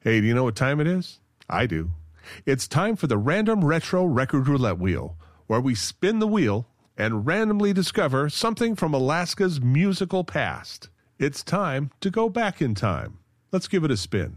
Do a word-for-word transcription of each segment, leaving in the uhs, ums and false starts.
Hey, do you know what time it is? I do. It's time for the Random Retro Record Roulette Wheel, where we spin the wheel and randomly discover something from Alaska's musical past. It's time to go back in time. Let's give it a spin.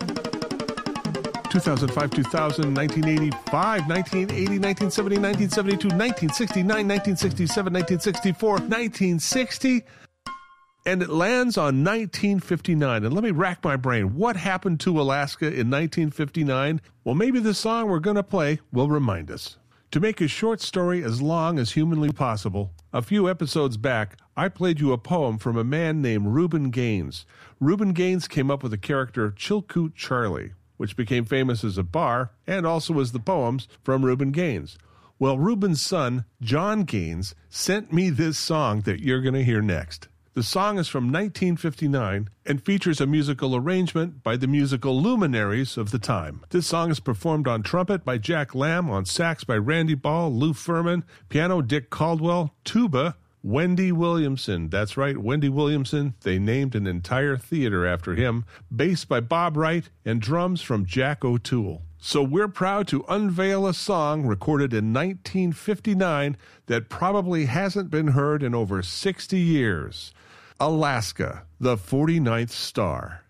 two thousand five, two thousand, nineteen eighty-five, nineteen eighty, nineteen seventy, nineteen seventy-two, nineteen sixty-nine, nineteen sixty-seven, nineteen sixty-four, nineteen sixty, and it lands on nineteen fifty-nine. And let me rack my brain. What happened to Alaska in nineteen fifty-nine? Well, maybe the song we're going to play will remind us. To make a short story as long as humanly possible, a few episodes back, I played you a poem from a man named Reuben Gaines. Reuben Gaines came up with the character Chilkoot Charlie, which became famous as a bar and also as the poems from Reuben Gaines. Well, Reuben's son, John Gaines, sent me this song that you're going to hear next. The song is from nineteen fifty-nine and features a musical arrangement by the musical luminaries of the time. This song is performed on trumpet by Jack Lamb, on sax by Randy Ball, Lou Furman, piano Dick Caldwell, tuba Wendy Williamson. That's right, Wendy Williamson. They named an entire theater after him. Bass by Bob Wright, and drums from Jack O'Toole. So we're proud to unveil a song recorded in nineteen fifty-nine that probably hasn't been heard in over sixty years. Alaska, the forty-ninth Star.